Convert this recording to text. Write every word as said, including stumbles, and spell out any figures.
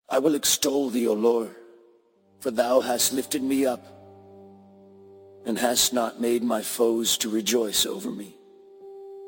I will extol thee, O Lord, for thou hast lifted me up, and hast not made my foes to rejoice over me.